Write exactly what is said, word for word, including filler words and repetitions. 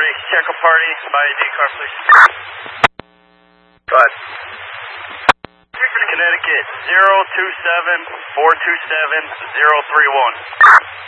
party, check a party, buy a D car, please. Go ahead. Connecticut, zero two seven four two seven zero three one.